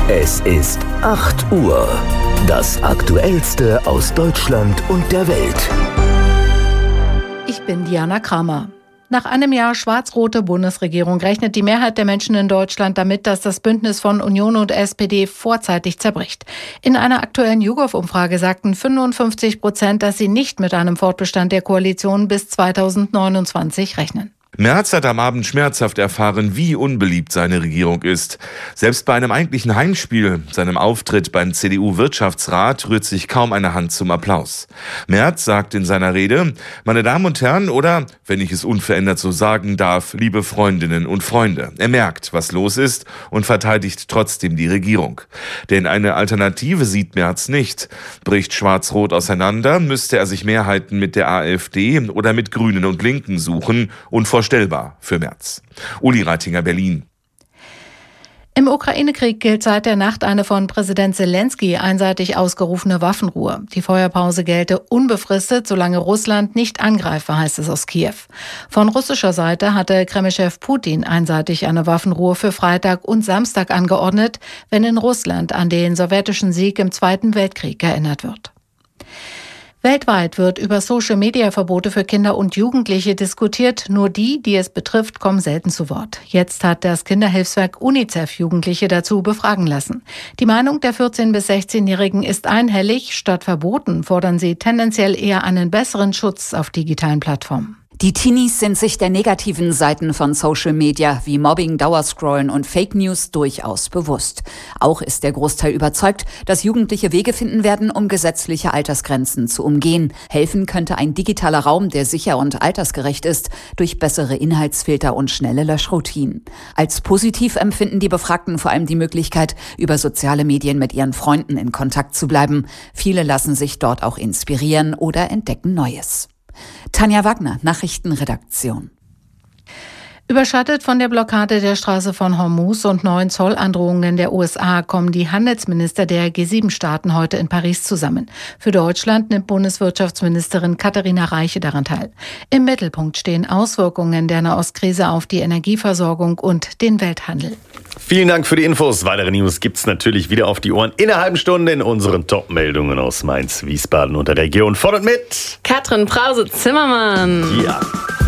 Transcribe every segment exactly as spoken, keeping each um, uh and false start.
Es ist acht Uhr. Das Aktuellste aus Deutschland und der Welt. Ich bin Diana Kramer. Nach einem Jahr schwarz-rote Bundesregierung rechnet die Mehrheit der Menschen in Deutschland damit, dass das Bündnis von Union und S P D vorzeitig zerbricht. In einer aktuellen YouGov-Umfrage sagten fünfundfünfzig Prozent, dass sie nicht mit einem Fortbestand der Koalition bis zweitausendneunundzwanzig rechnen. Merz hat am Abend schmerzhaft erfahren, wie unbeliebt seine Regierung ist. Selbst bei einem eigentlichen Heimspiel, seinem Auftritt beim C D U-Wirtschaftsrat, rührt sich kaum eine Hand zum Applaus. Merz sagt in seiner Rede: Meine Damen und Herren, oder, wenn ich es unverändert so sagen darf, liebe Freundinnen und Freunde. Er merkt, was los ist und verteidigt trotzdem die Regierung. Denn eine Alternative sieht Merz nicht. Bricht Schwarz-Rot auseinander, müsste er sich Mehrheiten mit der AfD oder mit Grünen und Linken suchen. Unvorstellbar für Merz. Uli Reitinger, Berlin. Im Ukraine-Krieg gilt seit der Nacht eine von Präsident Zelensky einseitig ausgerufene Waffenruhe. Die Feuerpause gelte unbefristet, solange Russland nicht angreife, heißt es aus Kiew. Von russischer Seite hatte Kreml-Chef Putin einseitig eine Waffenruhe für Freitag und Samstag angeordnet, wenn in Russland an den sowjetischen Sieg im Zweiten Weltkrieg erinnert wird. Weltweit wird über Social-Media-Verbote für Kinder und Jugendliche diskutiert. Nur die, die es betrifft, kommen selten zu Wort. Jetzt hat das Kinderhilfswerk UNICEF Jugendliche dazu befragen lassen. Die Meinung der vierzehn- bis sechzehnjährigen ist einhellig. Statt Verboten fordern sie tendenziell eher einen besseren Schutz auf digitalen Plattformen. Die Teenies sind sich der negativen Seiten von Social Media wie Mobbing, Dauerscrollen und Fake News durchaus bewusst. Auch ist der Großteil überzeugt, dass Jugendliche Wege finden werden, um gesetzliche Altersgrenzen zu umgehen. Helfen könnte ein digitaler Raum, der sicher und altersgerecht ist, durch bessere Inhaltsfilter und schnelle Löschroutinen. Als positiv empfinden die Befragten vor allem die Möglichkeit, über soziale Medien mit ihren Freunden in Kontakt zu bleiben. Viele lassen sich dort auch inspirieren oder entdecken Neues. Tanja Wagner, Nachrichtenredaktion. Überschattet von der Blockade der Straße von Hormuz und neuen Zollandrohungen der U S A kommen die Handelsminister der G sieben Staaten heute in Paris zusammen. Für Deutschland nimmt Bundeswirtschaftsministerin Katharina Reiche daran teil. Im Mittelpunkt stehen Auswirkungen der Nahostkrise auf die Energieversorgung und den Welthandel. Vielen Dank für die Infos. Weitere News gibt's natürlich wieder auf die Ohren in einer halben Stunde in unseren Top-Meldungen aus Mainz, Wiesbaden und der Region. Fordert mit Katrin Brause-Zimmermann. Ja.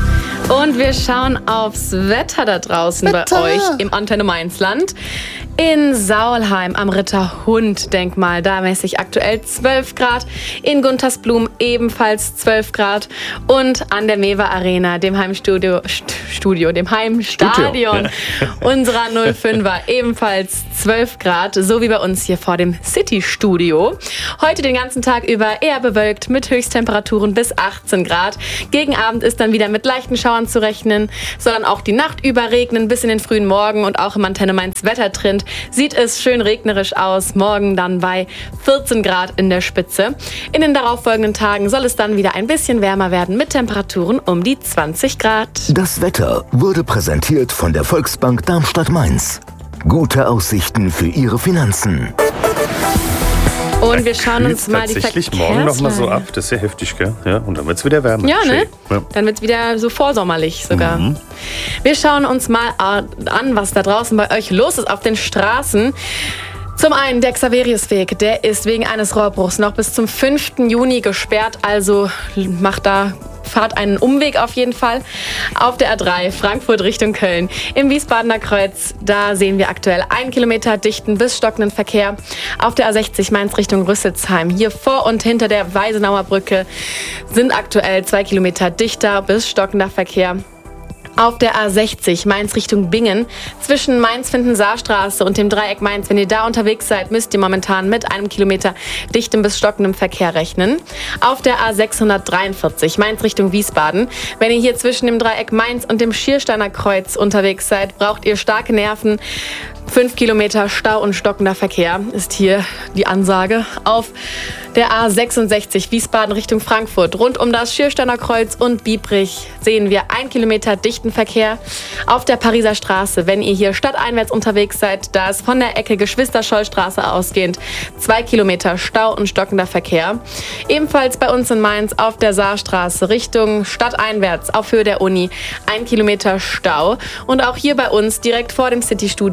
Und wir schauen aufs Wetter da draußen Wetter. bei euch im Antenne Mainzland. In Saulheim am Ritterhund-Denkmal, da messe ich aktuell zwölf Grad. In Guntersblum ebenfalls zwölf Grad. Und an der Mewa Arena, dem Heimstudio, St- Studio, dem Heimstadion unserer null fünfer, ebenfalls zwölf Grad. So wie bei uns hier vor dem City-Studio. Heute den ganzen Tag über eher bewölkt mit Höchsttemperaturen bis achtzehn Grad. Gegen Abend ist dann wieder mit leichten Schauern zu rechnen. Soll dann auch die Nacht über regnen bis in den frühen Morgen und auch im Antenne Mainz Wettertrend sieht es schön regnerisch aus. Morgen dann bei vierzehn Grad in der Spitze. In den darauffolgenden Tagen soll es dann wieder ein bisschen wärmer werden mit Temperaturen um die zwanzig Grad. Das Wetter wurde präsentiert von der Volksbank Darmstadt-Mainz. Gute Aussichten für Ihre Finanzen. Und wir schauen uns mal die tatsächlich morgen noch mal so ab. Das ist ja heftig, gell? Ja, und dann wird es wieder wärmer. Ja, ne? Ja. Dann wird es wieder so vorsommerlich sogar. Mhm. Wir schauen uns mal an, was da draußen bei euch los ist auf den Straßen. Zum einen der Xaveriusweg, der ist wegen eines Rohrbruchs noch bis zum fünften Juni gesperrt, also macht da Fahrt einen Umweg auf jeden Fall. Auf der A drei Frankfurt Richtung Köln. Im Wiesbadener Kreuz, da sehen wir aktuell einen Kilometer dichten bis stockenden Verkehr. Auf der A sechzig Mainz Richtung Rüsselsheim. Hier vor und hinter der Weisenauer Brücke sind aktuell zwei Kilometer dichter bis stockender Verkehr. Auf der A sechzig Mainz Richtung Bingen. Zwischen Mainz-Findensaarstraße und dem Dreieck Mainz, wenn ihr da unterwegs seid, müsst ihr momentan mit einem Kilometer dichtem bis stockendem Verkehr rechnen. Auf der A sechshundertdreiundvierzig Mainz Richtung Wiesbaden. Wenn ihr hier zwischen dem Dreieck Mainz und dem Schiersteiner Kreuz unterwegs seid, braucht ihr starke Nerven. Fünf Kilometer Stau und stockender Verkehr ist hier die Ansage. Auf der A sechsundsechzig Wiesbaden Richtung Frankfurt. Rund um das Schiersteiner Kreuz und Biebrich sehen wir ein Kilometer dichten Verkehr. Auf der Pariser Straße, wenn ihr hier stadteinwärts unterwegs seid, da ist von der Ecke Geschwister-Scholl-Straße ausgehend zwei Kilometer Stau und stockender Verkehr. Ebenfalls bei uns in Mainz auf der Saarstraße Richtung stadteinwärts auf Höhe der Uni ein Kilometer Stau. Und auch hier bei uns direkt vor dem City-Studio auf der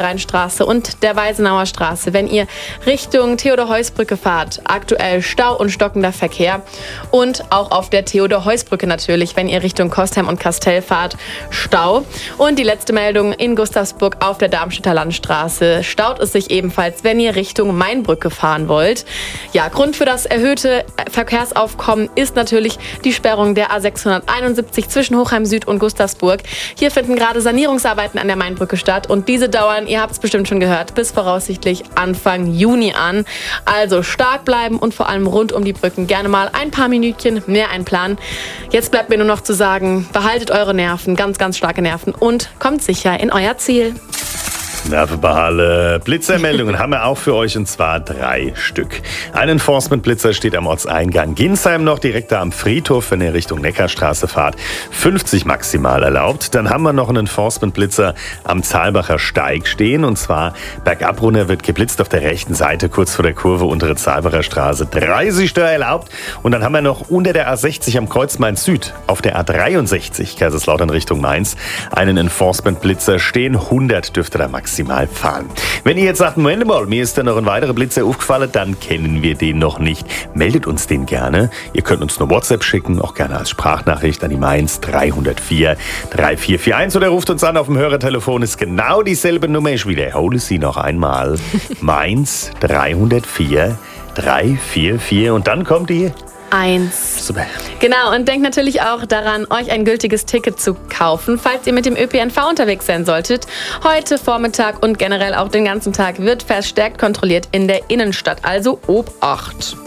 Niederrheinstraße und der Weisenauer Straße. Wenn ihr Richtung Theodor-Heuss-Brücke fahrt, aktuell Stau und stockender Verkehr. Und auch auf der Theodor-Heuss-Brücke natürlich, wenn ihr Richtung Kostheim und Kastell fahrt, Stau. Und die letzte Meldung in Gustavsburg auf der Darmstädter Landstraße staut es sich ebenfalls, wenn ihr Richtung Mainbrücke fahren wollt. Ja, Grund für das erhöhte Verkehrsaufkommen ist natürlich die Sperrung der A sechshunderteinundsiebzig zwischen Hochheim Süd und Gustavsburg. Hier finden gerade Sanierungsarbeiten an der Mainbrücke statt und diese dauern, ihr habt es bestimmt schon gehört, bis voraussichtlich Anfang Juni an. Also stark bleiben und vor allem rund um die Brücken gerne mal ein paar Minütchen mehr einplanen. Jetzt bleibt mir nur noch zu sagen, behaltet eure Nerven, ganz, ganz starke Nerven und kommt sicher in euer Ziel. Nervenbehalle Blitzermeldungen haben wir auch für euch, und zwar drei Stück. Ein Enforcement-Blitzer steht am Ortseingang Ginsheim noch, direkt da am Friedhof, wenn ihr Richtung Neckarstraße fahrt. fünfzig maximal erlaubt. Dann haben wir noch einen Enforcement-Blitzer am Zahlbacher Steig stehen, und zwar bergab runter wird geblitzt auf der rechten Seite, kurz vor der Kurve untere Zahlbacher Straße. dreißig Stör erlaubt. Und dann haben wir noch unter der A sechzig am Kreuz Mainz Süd auf der A dreiundsechzig Kaiserslautern Richtung Mainz einen Enforcement-Blitzer stehen. hundert dürfte da maximal fahren. Wenn ihr jetzt sagt, Moment mal, mir ist da noch ein weiterer Blitzer aufgefallen, dann kennen wir den noch nicht. Meldet uns den gerne. Ihr könnt uns eine WhatsApp schicken, auch gerne als Sprachnachricht an die Mainz drei null vier drei vier vier eins oder ruft uns an auf dem Hörertelefon. Ist genau dieselbe Nummer. Ich wiederhole sie noch einmal. Mainz drei null vier drei vier vier und dann kommt die Eins. Super. Genau, und denkt natürlich auch daran, euch ein gültiges Ticket zu kaufen, falls ihr mit dem Ö P N V unterwegs sein solltet. Heute Vormittag und generell auch den ganzen Tag wird verstärkt kontrolliert in der Innenstadt, also Obacht.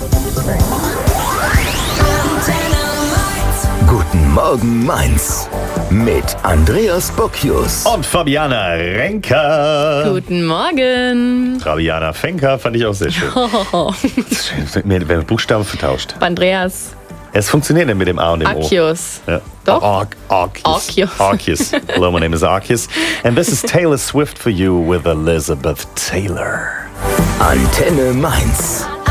Guten Morgen Mainz mit Andreas Bocchius Und Fabiana Renker. Guten Morgen. Fabiana Fenker fand ich auch sehr schön. Wir haben Buchstaben vertauscht. Andreas. Es funktioniert nicht mit dem A und dem O. Arceus. Ja. Doch? Ar Arceus. Arceus. Arceus. Hello, my name is Arceus. And this is Taylor Swift for you with Elizabeth Taylor. Antenne Mainz.